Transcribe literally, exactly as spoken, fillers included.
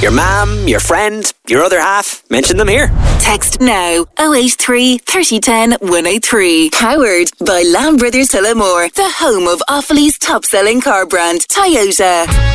Your mum, your friend, your other half, mention them here. Text now oh eight three, thirty ten, one oh three. Powered by Lamb Brothers Tullamore, the home of Offaly's top-selling car brand, Toyota.